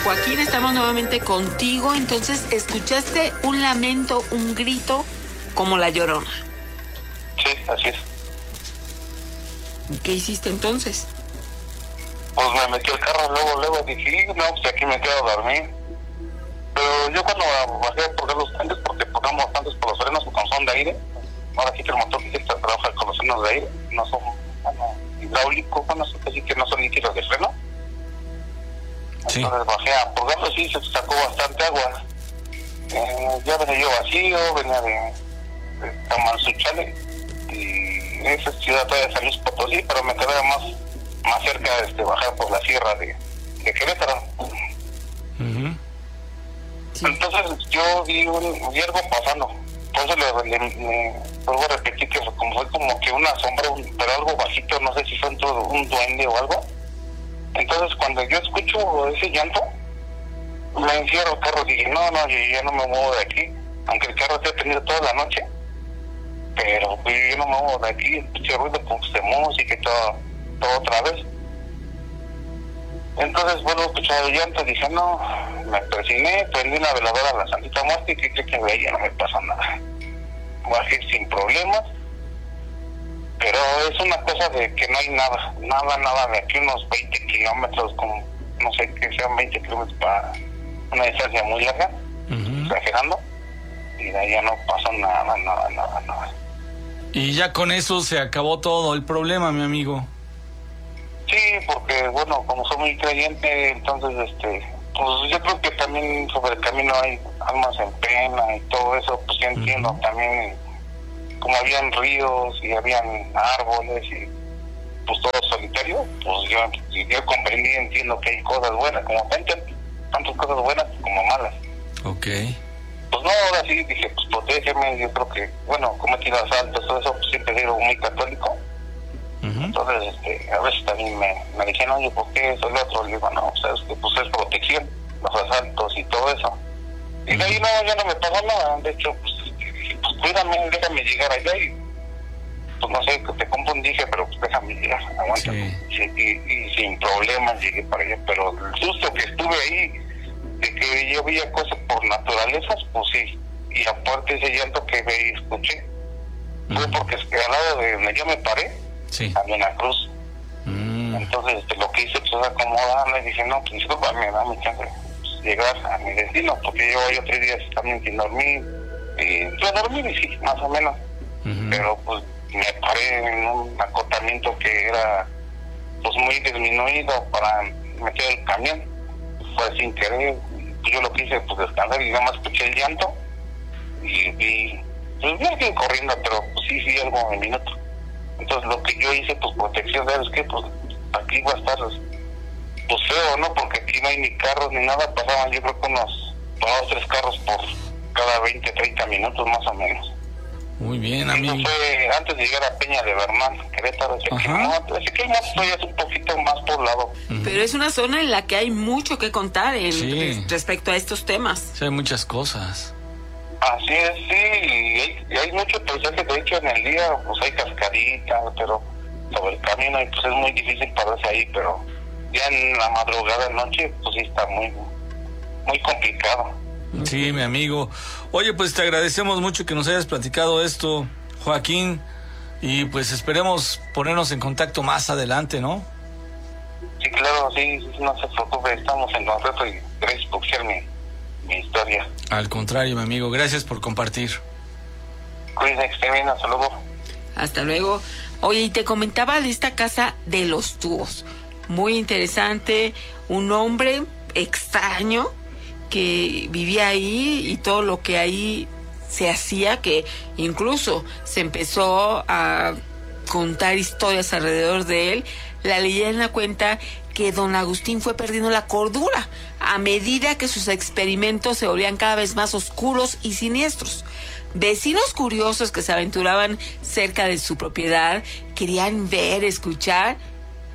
Joaquín, estamos nuevamente contigo. Entonces, ¿escuchaste un lamento, un grito como la Llorona? Sí, así es. ¿Qué hiciste entonces? Pues me metí al carro, luego dije, no, pues aquí me quedo a dormir. Pero yo cuando bajé a poner los tanques, porque ponemos tanques por los frenos, como son de aire, ahora sí que el motor que trabaja con los frenos de aire, no son hidráulicos, bueno, así que no son líquidos de freno. Sí. Entonces bajé a purgarlo, sí, se sacó bastante agua. Ya venía yo vacío, venía de Tamanzuchale, y esa ciudad todavía de San Luis Potosí, pero me quedaba más cerca bajar por la sierra de Querétaro. Uh-huh. Sí. Entonces yo vi algo pasando. Por eso me vuelvo a repetir que fue como que una sombra, pero algo bajito, no sé si fue un duende o algo. Entonces cuando yo escucho ese llanto, me encierro el carro y dije, no, yo ya no me muevo de aquí, aunque el carro esté tenido toda la noche, pero pues, yo no me muevo de aquí, escuché ruido pues, de música y todo otra vez. Entonces vuelvo a escuchar el llanto, dije, no, me persigné, prendí una veladora a la Santita Muerte y que de ahí ya no me pasa nada. Bajé sin problemas, pero es una cosa de que no hay nada de aquí, unos 20 kilómetros, como, no sé, que sean 20 kilómetros para una distancia muy larga, Uh-huh. exagerando, y de ahí ya no pasó nada. Y ya con eso se acabó todo el problema, mi amigo. Sí, porque, bueno, como soy muy creyente, entonces, pues yo creo que también sobre el camino hay almas en pena y todo eso, pues ya entiendo. Uh-huh. También, como habían ríos y habían árboles y pues todo solitario, pues yo comprendí, entiendo que hay cosas buenas, como tantas cosas buenas como malas. Ok. Pues no, ahora sí dije, pues protégeme, yo creo que, bueno, cometí asaltos, todo eso, pues siempre he sido muy católico. Uh-huh. Entonces, a veces también me dijeron, oye, ¿por qué eso y lo otro? Le digo, no, sabes que pues es protección, los asaltos y todo eso. Y de ahí ya no me pasó nada. De hecho, pues dije, pues cuídame, déjame llegar allá y, pues no sé, que te confundí, dije, pero pues déjame llegar, aguanta. Sí. Y sin problemas llegué para allá, pero el susto que estuve ahí, de que yo veía cosas por naturalezas, pues sí. Y aparte ese llanto que veí, escuché, fue porque al lado de donde yo me paré, sí, había una cruz. Entonces lo que hice pues acomodarme y dije, no, pues discúlpame, dame chance de llegar a mi destino, porque yo voy 3 días también sin dormir, y yo dormí y sí, más o menos. Uh-huh. Pero pues me paré en un acotamiento que era pues muy disminuido para meter el camión, fue sin querer. Yo lo que hice pues descansar y nada más escuché el llanto y pues me fui corriendo, pero pues sí algo en minuto. Entonces lo que yo hice, pues protección, ¿sabes qué? Pues aquí va a estar pues feo, ¿no? Porque aquí no hay ni carros ni nada, pasaban yo creo que unos 2-3 carros por cada 20-30 minutos más o menos. Muy bien, amigo. Eso fue antes de llegar a Peña de Bernal, Querétaro, así que es un poquito más poblado. Uh-huh. Pero es una zona en la que hay mucho que contar respecto a estos temas. Sí, hay muchas cosas. Así es, sí, y hay mucho paisaje, de hecho en el día pues hay cascaditas, pero sobre el camino y pues es muy difícil pararse ahí, pero ya en la madrugada, noche, pues sí está muy complicado. Sí, mi amigo. Oye, pues te agradecemos mucho que nos hayas platicado esto, Joaquín, y pues esperemos ponernos en contacto más adelante, ¿no? Sí, claro, sí, no se preocupe, estamos en contacto y gracias por escuchar mi historia. Al contrario, mi amigo, gracias por compartir. Cuídense, que esté bien, hasta luego. Hasta luego. Oye, y te comentaba de esta casa de los tubos. Muy interesante, un hombre extraño que vivía ahí y todo lo que ahí se hacía, que incluso se empezó a contar historias alrededor de él. La leyenda cuenta que don Agustín fue perdiendo la cordura a medida que sus experimentos se volvían cada vez más oscuros y siniestros. Vecinos curiosos que se aventuraban cerca de su propiedad querían ver, escuchar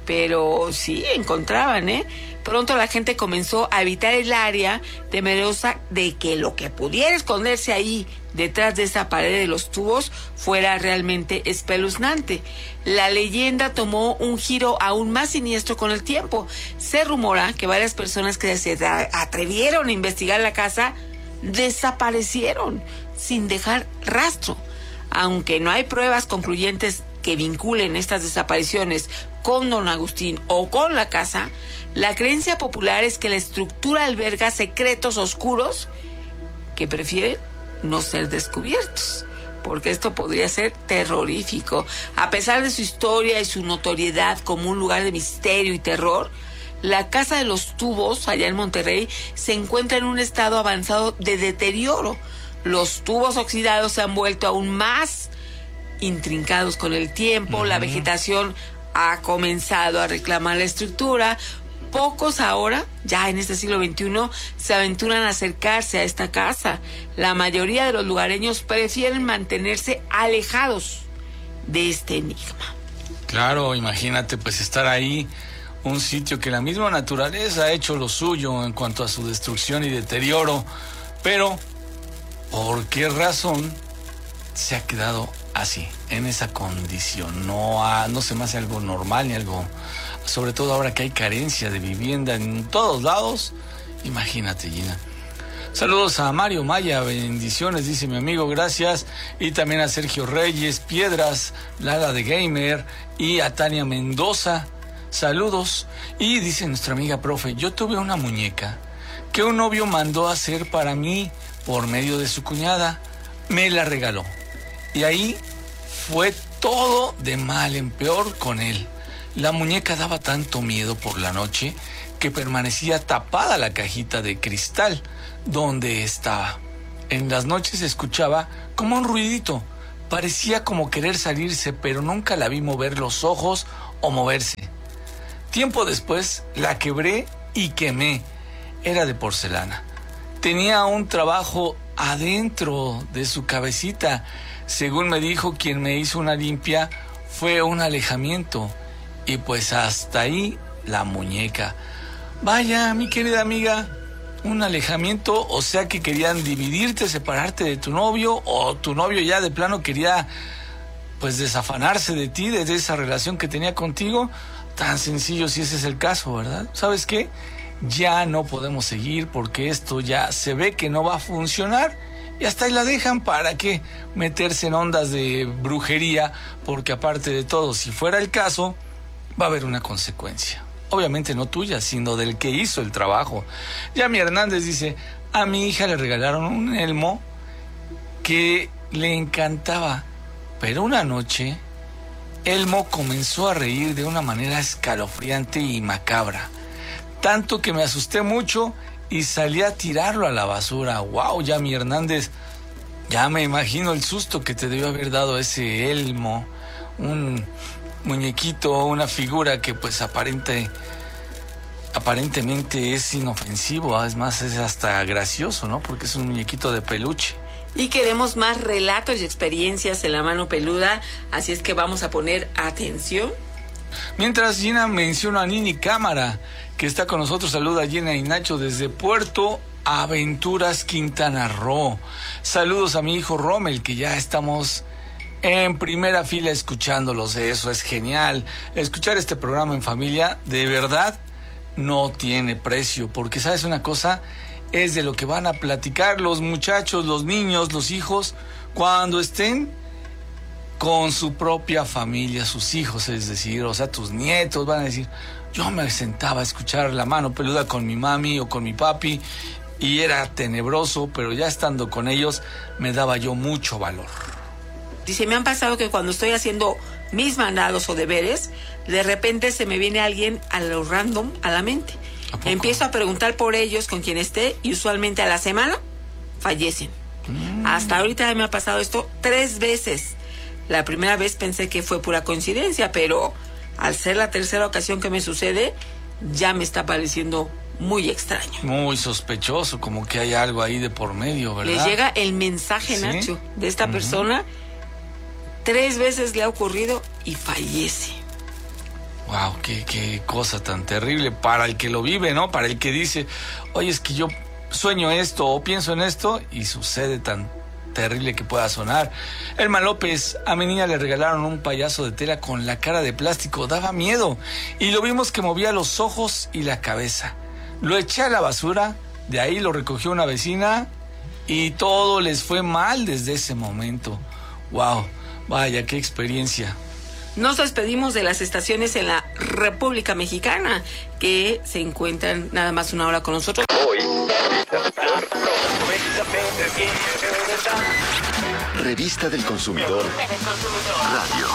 pero sí encontraban, Pronto la gente comenzó a evitar el área, temerosa de que lo que pudiera esconderse ahí detrás de esa pared de los tubos fuera realmente espeluznante. La leyenda tomó un giro aún más siniestro con el tiempo. Se rumora que varias personas que se atrevieron a investigar la casa desaparecieron sin dejar rastro. Aunque no hay pruebas concluyentes que vinculen estas desapariciones con don Agustín o con la casa, la creencia popular es que la estructura alberga secretos oscuros que prefieren no ser descubiertos, porque esto podría ser terrorífico. A pesar de su historia y su notoriedad como un lugar de misterio y terror, la Casa de los Tubos, allá en Monterrey, se encuentra en un estado avanzado de deterioro. Los tubos oxidados se han vuelto aún más intrincados con el tiempo. La vegetación ha comenzado a reclamar la estructura. Pocos ahora, ya en este siglo XXI, se aventuran a acercarse a esta casa. La mayoría de los lugareños prefieren mantenerse alejados de este enigma. Claro, imagínate pues estar ahí, un sitio que la misma naturaleza ha hecho lo suyo en cuanto a su destrucción y deterioro, pero ¿por qué razón se ha quedado así, en esa condición? No se me hace algo normal ni algo, sobre todo ahora que hay carencia de vivienda en todos lados. Imagínate, Gina. Saludos a Mario Maya, bendiciones, dice mi amigo, gracias. Y también a Sergio Reyes, Piedras, Lala de Gamer y a Tania Mendoza. Saludos. Y dice nuestra amiga profe, yo tuve una muñeca que un novio mandó a hacer para mí por medio de su cuñada. Me la regaló. Y ahí fue todo de mal en peor con él. La muñeca daba tanto miedo por la noche que permanecía tapada la cajita de cristal donde estaba. En las noches se escuchaba como un ruidito. Parecía como querer salirse, pero nunca la vi mover los ojos o moverse. Tiempo después la quebré y quemé. Era de porcelana. Tenía un trabajo adentro de su cabecita. Según me dijo quien me hizo una limpia, fue un alejamiento. Y pues hasta ahí la muñeca. Vaya, mi querida amiga, un alejamiento, o sea que querían dividirte, separarte de tu novio, o tu novio ya de plano quería pues desafanarse de ti, de esa relación que tenía contigo. Tan sencillo si ese es el caso, ¿verdad? ¿Sabes qué? Ya no podemos seguir porque esto ya se ve que no va a funcionar. Y hasta ahí la dejan. ¿Para qué meterse en ondas de brujería? Porque aparte de todo, si fuera el caso, va a haber una consecuencia. Obviamente no tuya, sino del que hizo el trabajo. Yami Hernández dice, a mi hija le regalaron un elmo que le encantaba. Pero una noche, Elmo comenzó a reír de una manera escalofriante y macabra. Tanto que me asusté mucho y salí a tirarlo a la basura. ¡Wow, Yami Hernández! Ya me imagino el susto que te debió haber dado ese Elmo. Un muñequito, una figura que pues aparentemente es inofensivo. Es más, es hasta gracioso, ¿no? Porque es un muñequito de peluche. Y queremos más relatos y experiencias en la mano peluda, así es que vamos a poner atención. Mientras Gina menciona a Nini Cámara, que está con nosotros. Saluda a Gina y Nacho desde Puerto Aventuras, Quintana Roo. Saludos a mi hijo Rommel, que ya estamos en primera fila escuchándolos. Eso es genial. Escuchar este programa en familia, de verdad, no tiene precio. Porque, ¿sabes una cosa? Es de lo que van a platicar los muchachos, los niños, los hijos, cuando estén con su propia familia, sus hijos, es decir, o sea, tus nietos van a decir, yo me sentaba a escuchar La Mano Peluda con mi mami o con mi papi y era tenebroso, pero ya estando con ellos me daba yo mucho valor. Dice, me han pasado que cuando estoy haciendo mis mandados o deberes, de repente se me viene alguien a lo random a la mente. Empiezo a preguntar por ellos con quien esté y usualmente a la semana fallecen. Hasta ahorita me ha pasado esto 3 veces. La primera vez pensé que fue pura coincidencia, pero al ser la tercera ocasión que me sucede, ya me está pareciendo muy extraño. Muy sospechoso, como que hay algo ahí de por medio, ¿verdad? Les llega el mensaje, ¿sí? Nacho, de esta persona. 3 veces le ha ocurrido y fallece. Wow, qué cosa tan terrible para el que lo vive, ¿no? Para el que dice, oye, es que yo sueño esto o pienso en esto y sucede tan terrible que pueda sonar. Elma López, a mi niña le regalaron un payaso de tela con la cara de plástico, daba miedo y lo vimos que movía los ojos y la cabeza. Lo eché a la basura, de ahí lo recogió una vecina y todo les fue mal desde ese momento. Wow, vaya, qué experiencia. Nos despedimos de las estaciones en la República Mexicana, que se encuentran nada más una hora con nosotros. Revista del Consumidor Radio.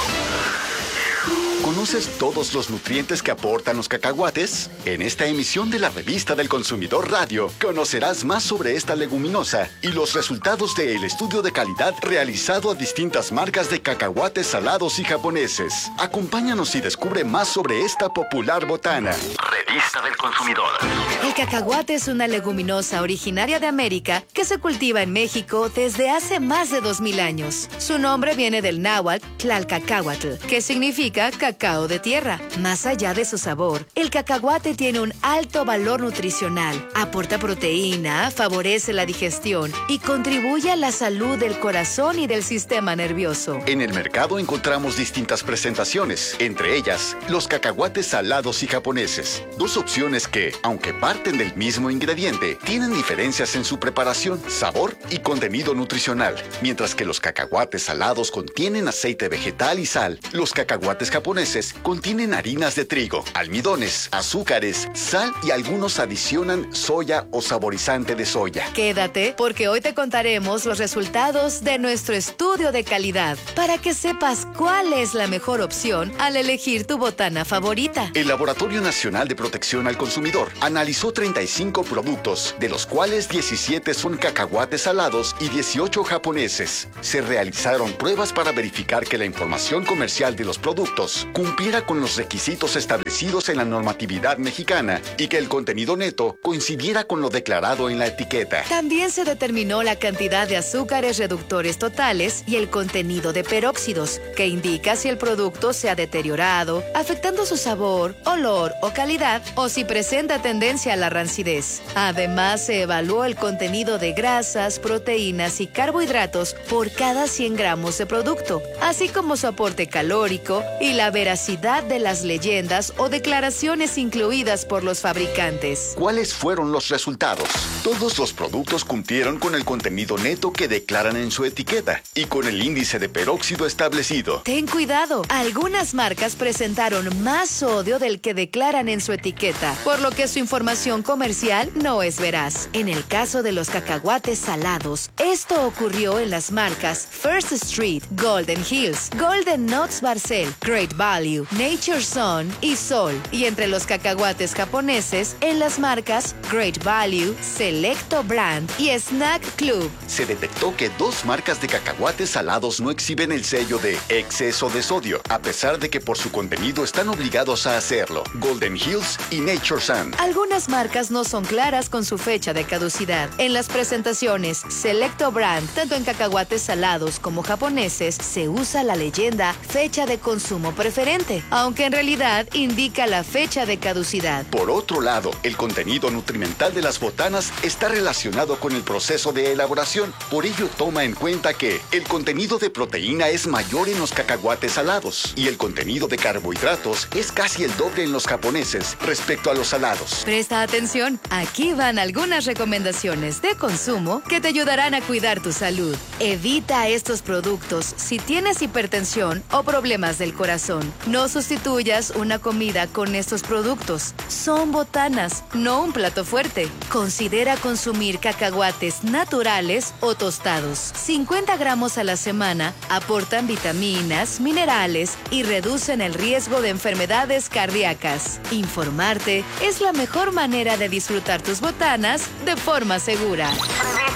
¿Conoces todos los nutrientes que aportan los cacahuates? En esta emisión de la Revista del Consumidor Radio, conocerás más sobre esta leguminosa y los resultados del estudio de calidad realizado a distintas marcas de cacahuates salados y japoneses. Acompáñanos y descubre más sobre esta popular botana. Revista del Consumidor. El cacahuate es una leguminosa originaria de América que se cultiva en México desde hace más de 2000 años. Su nombre viene del náhuatl Tlalcacahuatl, que significa cacao de tierra. Más allá de su sabor, el cacahuate tiene un alto valor nutricional, aporta proteína, favorece la digestión y contribuye a la salud del corazón y del sistema nervioso. En el mercado encontramos distintas presentaciones, entre ellas los cacahuates salados y japoneses. Dos opciones que, aunque parten del mismo ingrediente, tienen diferencias en su preparación, sabor y contenido nutricional. Mientras que los cacahuates salados contienen aceite vegetal y sal, los cacahuates japoneses contienen harinas de trigo, almidones, azúcares, sal y algunos adicionan soya o saborizante de soya. Quédate, porque hoy te contaremos los resultados de nuestro estudio de calidad para que sepas cuál es la mejor opción al elegir tu botana favorita. El Laboratorio Nacional de Protección al Consumidor analizó 35 productos, de los cuales 17 son cacahuates salados y 18 japoneses. Se realizaron pruebas para verificar que la información comercial de los productos cumpliera con los requisitos establecidos en la normatividad mexicana y que el contenido neto coincidiera con lo declarado en la etiqueta. También se determinó la cantidad de azúcares reductores totales y el contenido de peróxidos, que indica si el producto se ha deteriorado, afectando su sabor, olor o calidad, o si presenta tendencia a la rancidez. Además, se evaluó el contenido de grasas, proteínas y carbohidratos por cada 100 gramos de producto, así como su aporte calórico y la veracidad de las leyendas o declaraciones incluidas por los fabricantes. ¿Cuáles fueron los resultados? Todos los productos cumplieron con el contenido neto que declaran en su etiqueta y con el índice de peróxido establecido. Ten cuidado, algunas marcas presentaron más sodio del que declaran en su etiqueta, por lo que su información comercial no es veraz. En el caso de los cacahuates salados, esto ocurrió en las marcas First Street, Golden Hills, Golden Nuts Barcel, Great Value, Nature Sun y Sol. Y entre los cacahuates japoneses, en las marcas Great Value, Selecto Brand y Snack Club. Se detectó que 2 marcas de cacahuates salados no exhiben el sello de exceso de sodio, a pesar de que por su contenido están obligados a hacerlo: Golden Hills y Nature Sun. Algunas marcas no son claras con su fecha de caducidad. En las presentaciones Selecto Brand, tanto en cacahuates salados como japoneses, se usa la leyenda fecha de consumo preferente, aunque en realidad indica la fecha de caducidad. Por otro lado, el contenido nutrimental de las botanas está relacionado con el proceso de elaboración. Por ello, toma en cuenta que el contenido de proteína es mayor en los cacahuates salados y el contenido de carbohidratos es casi el doble en los japoneses respecto a los salados. Presta atención, aquí van algunas recomendaciones de consumo que te ayudarán a cuidar tu salud. Evita estos productos si tienes hipertensión o problemas del corazón. No sustituyas una comida con estos productos. Son botanas, no un plato fuerte. Considera consumir cacahuates naturales o tostados. 50 gramos a la semana aportan vitaminas, minerales y reducen el riesgo de enfermedades cardíacas. Informarte es la mejor manera de disfrutar tus botanas de forma segura.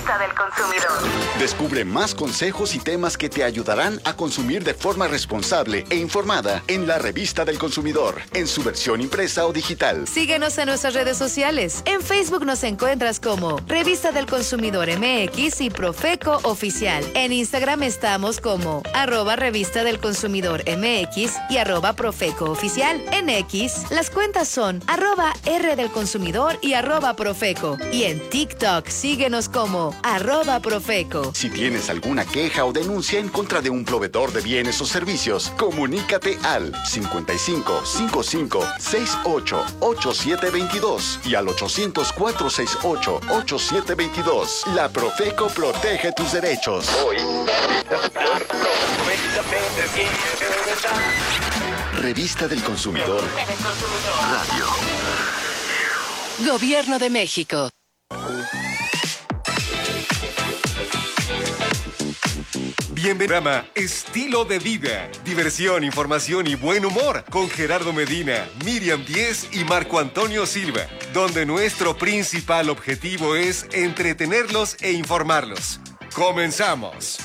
Revista del Consumidor. Descubre más consejos y temas que te ayudarán a consumir de forma responsable e informada en la Revista del Consumidor, en su versión impresa o digital. Síguenos en nuestras redes sociales. En Facebook nos encuentras como Revista del Consumidor MX y Profeco Oficial. En Instagram estamos como @Revista del Consumidor MX y @Profeco Oficial. En X, las cuentas son @R del Consumidor y @Profeco. Y en TikTok, síguenos como @Profeco. Si tienes alguna queja o denuncia en contra de un proveedor de bienes o servicios, comunícate al 55 55 68 8722 y al 800 468 8722. La Profeco protege tus derechos. Revista del Consumidor. Radio. Gobierno de México. Bienvenido al programa Estilo de Vida, diversión, información y buen humor con Gerardo Medina, Miriam Díez y Marco Antonio Silva, donde nuestro principal objetivo es entretenerlos e informarlos. ¡Comenzamos!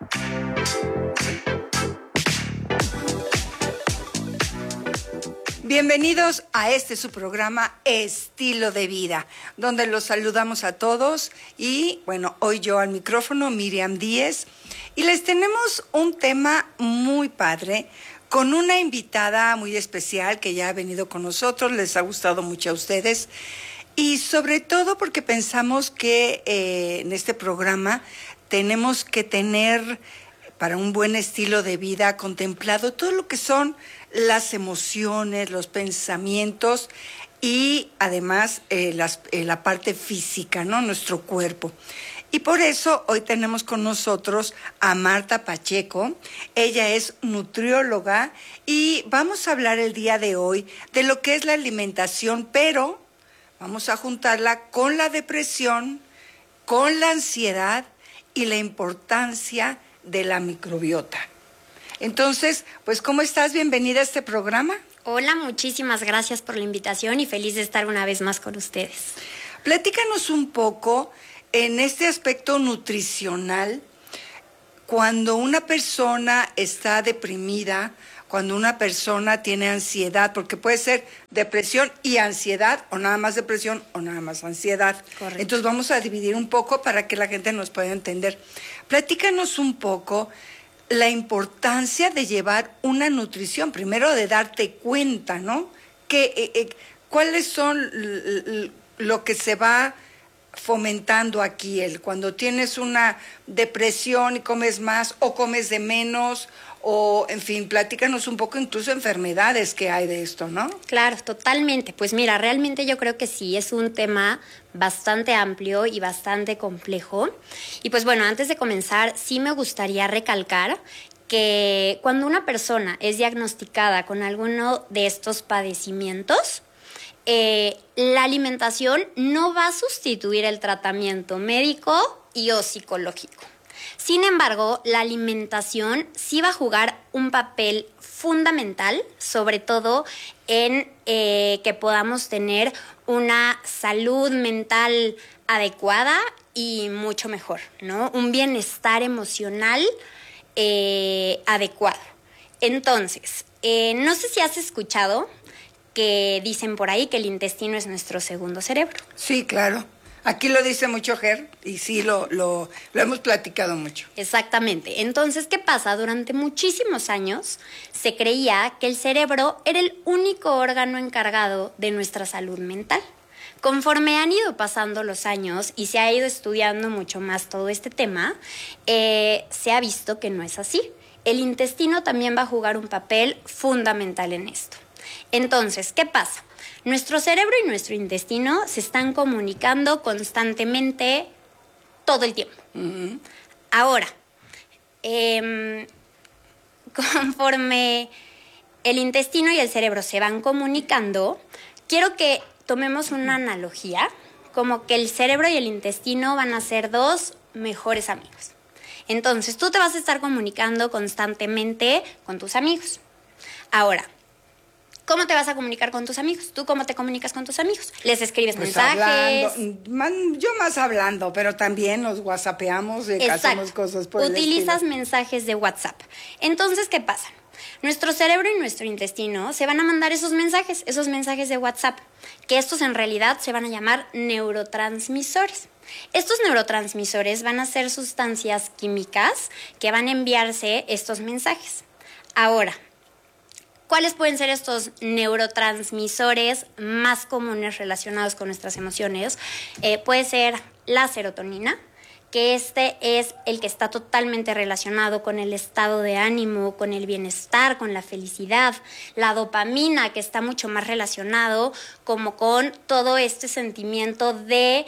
Bienvenidos a su programa Estilo de Vida, donde los saludamos a todos y, bueno, hoy yo al micrófono, Miriam Díez, y les tenemos un tema muy padre con una invitada muy especial que ya ha venido con nosotros, les ha gustado mucho a ustedes y sobre todo porque pensamos que en este programa tenemos que tener para un buen estilo de vida contemplado todo lo que son las emociones, los pensamientos y además la parte física, ¿no? Nuestro cuerpo. Y por eso hoy tenemos con nosotros a Marta Pacheco. Ella es nutrióloga y vamos a hablar el día de hoy de lo que es la alimentación, pero vamos a juntarla con la depresión, con la ansiedad y la importancia de la microbiota. Entonces, pues, ¿cómo estás? Bienvenida a este programa. Hola, muchísimas gracias por la invitación y feliz de estar una vez más con ustedes. Platícanos un poco en este aspecto nutricional, cuando una persona está deprimida, cuando una persona tiene ansiedad, porque puede ser depresión y ansiedad, o nada más depresión o nada más ansiedad. Correcto. Entonces vamos a dividir un poco para que la gente nos pueda entender. Platícanos un poco la importancia de llevar una nutrición, primero de darte cuenta, ¿no? ¿Cuáles son lo que se va fomentando aquí? Cuando tienes una depresión y comes más o comes de menos, o en fin, platícanos un poco incluso enfermedades que hay de esto, ¿no? Claro, totalmente. Pues mira, realmente yo creo que sí, es un tema bastante amplio y bastante complejo. Y pues bueno, antes de comenzar, sí me gustaría recalcar que cuando una persona es diagnosticada con alguno de estos padecimientos, la alimentación no va a sustituir el tratamiento médico y o psicológico. Sin embargo, la alimentación sí va a jugar un papel fundamental, sobre todo en que podamos tener una salud mental adecuada y mucho mejor, ¿no? Un bienestar emocional adecuado. Entonces, no sé si has escuchado que dicen por ahí que el intestino es nuestro segundo cerebro. Sí, claro. Aquí lo dice mucho Ger, y sí, lo hemos platicado mucho. Exactamente. Entonces, ¿qué pasa? Durante muchísimos años se creía que el cerebro era el único órgano encargado de nuestra salud mental. Conforme han ido pasando los años y se ha ido estudiando mucho más todo este tema, se ha visto que no es así. El intestino también va a jugar un papel fundamental en esto. Entonces, ¿qué pasa? Nuestro cerebro y nuestro intestino se están comunicando constantemente todo el tiempo. Uh-huh. Ahora, conforme el intestino y el cerebro se van comunicando, quiero que tomemos una analogía, como que el cerebro y el intestino van a ser dos mejores amigos. Entonces, tú te vas a estar comunicando constantemente con tus amigos. Ahora, ¿Cómo te vas a comunicar con tus amigos? ¿Tú cómo te comunicas con tus amigos? ¿Les escribes Pues mensajes? yo más hablando, pero también nos whatsappeamos, hacemos cosas por Utilizas el estilo. mensajes de WhatsApp. Entonces, ¿qué pasa? Nuestro cerebro y nuestro intestino se van a mandar esos mensajes de WhatsApp, que estos en realidad se van a llamar neurotransmisores. Estos neurotransmisores van a ser sustancias químicas que van a enviarse estos mensajes. Ahora, ¿cuáles pueden ser estos neurotransmisores más comunes relacionados con nuestras emociones? Puede ser la serotonina, que este es el que está totalmente relacionado con el estado de ánimo, con el bienestar, con la felicidad. La dopamina, que está mucho más relacionado como con todo este sentimiento de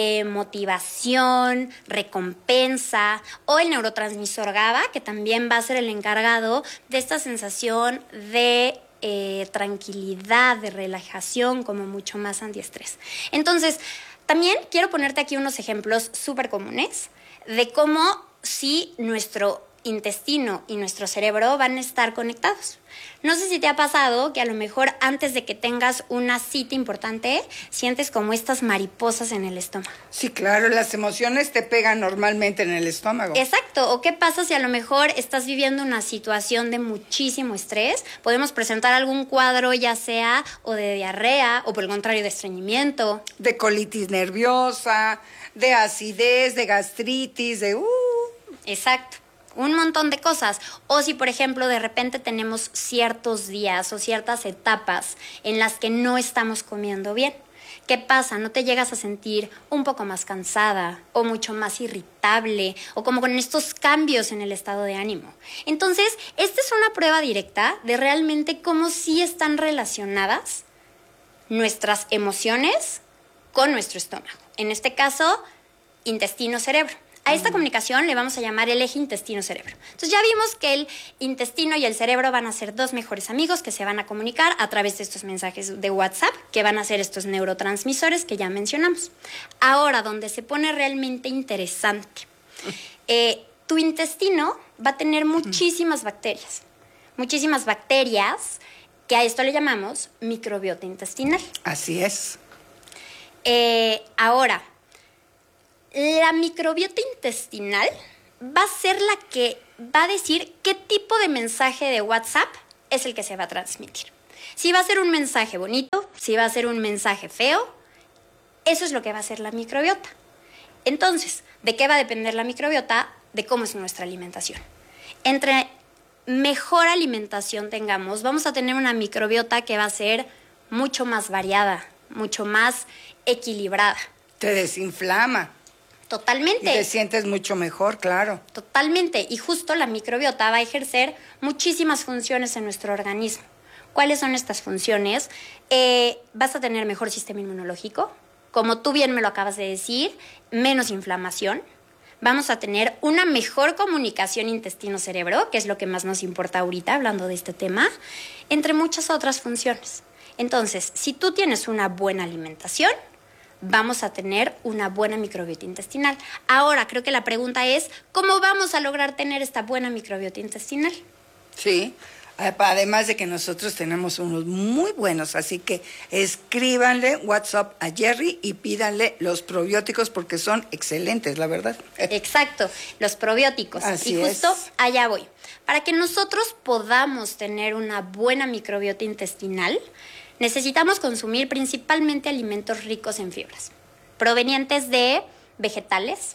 motivación, recompensa. O el neurotransmisor GABA, que también va a ser el encargado de esta sensación de tranquilidad, de relajación, como mucho más antiestrés. Entonces, también quiero ponerte aquí unos ejemplos súper comunes de cómo si nuestro intestino y nuestro cerebro van a estar conectados. No sé si te ha pasado que a lo mejor antes de que tengas una cita importante, sientes como estas mariposas en el estómago. Sí, claro, las emociones te pegan normalmente en el estómago. Exacto. ¿O qué pasa si a lo mejor estás viviendo una situación de muchísimo estrés? Podemos presentar algún cuadro, ya sea o de diarrea o por el contrario de estreñimiento. De colitis nerviosa, de acidez, de gastritis, de... Exacto. Un montón de cosas. O si, por ejemplo, de repente tenemos ciertos días o ciertas etapas en las que no estamos comiendo bien. ¿Qué pasa? ¿No te llegas a sentir un poco más cansada o mucho más irritable o como con estos cambios en el estado de ánimo? Entonces, esta es una prueba directa de realmente cómo sí están relacionadas nuestras emociones con nuestro estómago. En este caso, intestino-cerebro. A esta comunicación le vamos a llamar el eje intestino-cerebro. Entonces ya vimos que el intestino y el cerebro van a ser dos mejores amigos que se van a comunicar a través de estos mensajes de WhatsApp, que van a ser estos neurotransmisores que ya mencionamos. Ahora, donde se pone realmente interesante, tu intestino va a tener muchísimas bacterias que a esto le llamamos microbiota intestinal. Así es. Ahora, la microbiota intestinal va a ser la que va a decir qué tipo de mensaje de WhatsApp es el que se va a transmitir. Si va a ser un mensaje bonito, si va a ser un mensaje feo, eso es lo que va a ser la microbiota. Entonces, ¿de qué va a depender la microbiota? De cómo es nuestra alimentación. Entre mejor alimentación tengamos, vamos a tener una microbiota que va a ser mucho más variada, mucho más equilibrada. Te desinflama. Totalmente. Y te sientes mucho mejor, claro. Totalmente. Y justo la microbiota va a ejercer muchísimas funciones en nuestro organismo. ¿Cuáles son estas funciones? Vas a tener mejor sistema inmunológico. Como tú bien me lo acabas de decir, menos inflamación. Vamos a tener una mejor comunicación intestino-cerebro, que es lo que más nos importa ahorita, hablando de este tema, entre muchas otras funciones. Entonces, si tú tienes una buena alimentación, vamos a tener una buena microbiota intestinal. Ahora, creo que la pregunta es, ¿cómo vamos a lograr tener esta buena microbiota intestinal? Sí, además de que nosotros tenemos unos muy buenos, así que escríbanle WhatsApp a Jerry y pídanle los probióticos porque son excelentes, la verdad. Exacto, los probióticos. Así y justo es. allá voy. Para que nosotros podamos tener una buena microbiota intestinal, necesitamos consumir principalmente alimentos ricos en fibras, provenientes de vegetales,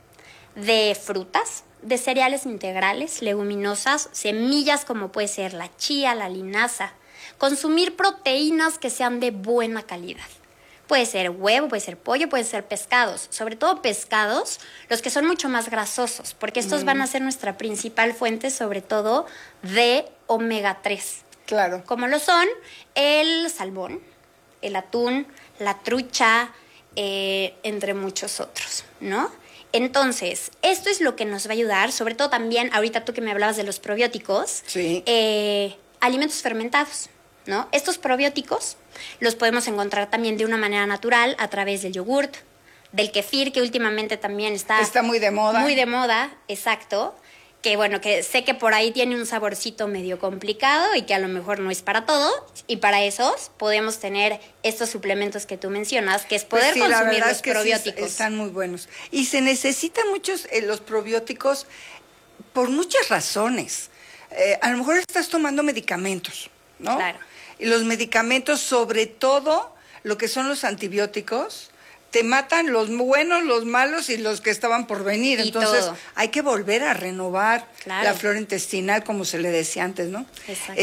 de frutas, de cereales integrales, leguminosas, semillas como puede ser la chía, la linaza. Consumir proteínas que sean de buena calidad. Puede ser huevo, puede ser pollo, puede ser pescados. Sobre todo pescados, los que son mucho más grasosos, porque estos van a ser nuestra principal fuente, sobre todo de omega 3. Claro. Como lo son el salmón, el atún, la trucha, entre muchos otros, ¿no? Entonces, esto es lo que nos va a ayudar, sobre todo también, ahorita tú que me hablabas de los probióticos, Sí. Alimentos fermentados, ¿no? Estos probióticos los podemos encontrar también de una manera natural a través del yogurt, del kefir, que últimamente también está muy de moda. Muy de moda, exacto. que bueno, que sé que por ahí tiene un saborcito medio complicado y que a lo mejor no es para todo, y para esos podemos tener estos suplementos que tú mencionas, que es poder Pues sí, consumir los es que probióticos. Sí, están muy buenos. Y se necesitan muchos los probióticos por muchas razones. A lo mejor estás tomando medicamentos, ¿no? Claro. Y los medicamentos, sobre todo lo que son los antibióticos, te matan los buenos, los malos y los que estaban por venir. Y entonces todo. hay que volver a renovar Claro. la flora intestinal, como se le decía antes, ¿no? Exacto.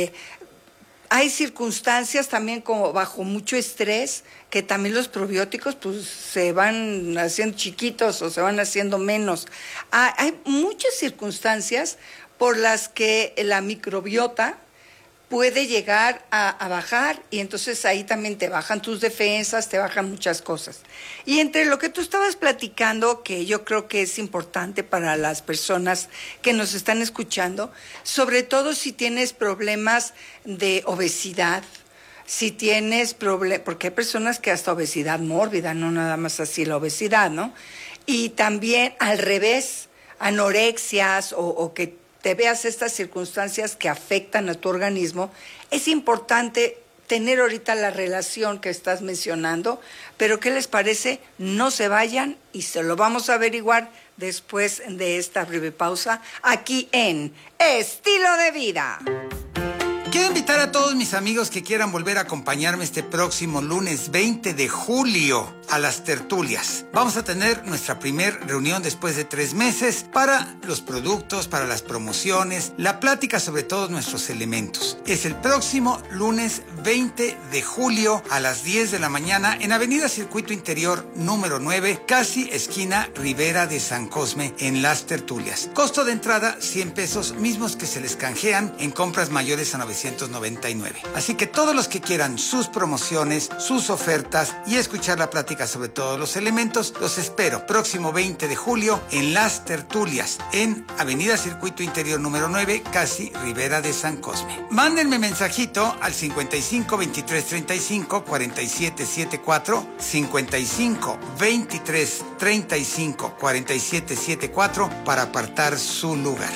Hay circunstancias también como bajo mucho estrés, que también los probióticos pues se van haciendo chiquitos o se van haciendo menos. Hay muchas circunstancias por las que la microbiota puede llegar a bajar, y entonces ahí también te bajan tus defensas, te bajan muchas cosas. Y entre lo que tú estabas platicando, que yo creo que es importante para las personas que nos están escuchando, sobre todo si tienes problemas de obesidad, si tienes problemas, porque hay personas que hasta obesidad mórbida, no nada más así la obesidad, ¿no? Y también al revés, anorexias o que te veas estas circunstancias que afectan a tu organismo, es importante tener ahorita la relación que estás mencionando, pero ¿qué les parece? No se vayan y se lo vamos a averiguar después de esta breve pausa aquí en Estilo de Vida. Quiero invitar a todos mis amigos que quieran volver a acompañarme este próximo lunes 20 de julio a las tertulias. Vamos a tener nuestra primer reunión después de 3 meses para los productos, para las promociones, la plática sobre todos nuestros elementos. Es el próximo lunes 20 de julio a las 10 de la mañana en Avenida Circuito Interior número 9, casi esquina Ribera de San Cosme, en las tertulias. Costo de entrada 100 pesos, mismos que se les canjean en compras mayores a 999. Así que todos los que quieran sus promociones, sus ofertas y escuchar la plática sobre todos los elementos, los espero próximo 20 de julio en las tertulias en Avenida Circuito Interior número 9, casi Ribera de San Cosme. Mándenme mensajito al 55 23 35 47 74, 55 23 35 47 74 para apartar su lugar.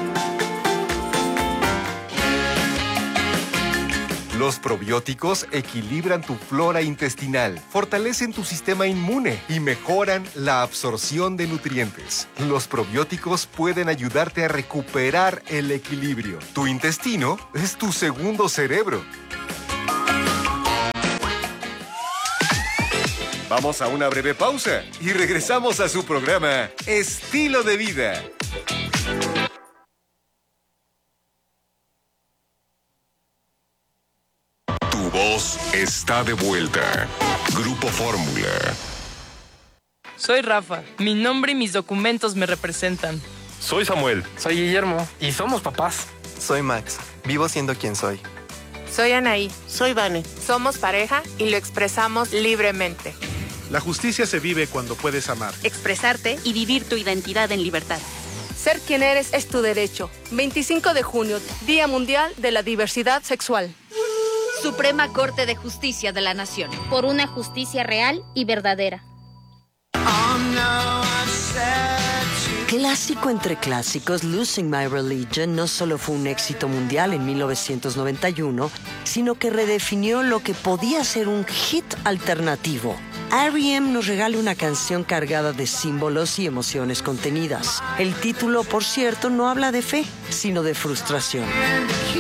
Los probióticos equilibran tu flora intestinal, fortalecen tu sistema inmune y mejoran la absorción de nutrientes. Los probióticos pueden ayudarte a recuperar el equilibrio. Tu intestino es tu segundo cerebro. Vamos a una breve pausa y regresamos a su programa Estilo de Vida. Tu voz está de vuelta. Grupo Fórmula. Soy Rafa. Mi nombre y mis documentos me representan. Soy Samuel. Soy Guillermo. Y somos papás. Soy Max. Vivo siendo quien soy. Soy Anaí. Soy Vane. Somos pareja y lo expresamos libremente. La justicia se vive cuando puedes amar, expresarte y vivir tu identidad en libertad. Ser quien eres es tu derecho. 25 de junio, Día Mundial de la Diversidad Sexual. Suprema Corte de Justicia de la Nación. Por una justicia real y verdadera. Clásico entre clásicos, Losing My Religion no solo fue un éxito mundial en 1991, sino que redefinió lo que podía ser un hit alternativo. R.E.M. nos regala una canción cargada de símbolos y emociones contenidas. El título, por cierto, no habla de fe, sino de frustración.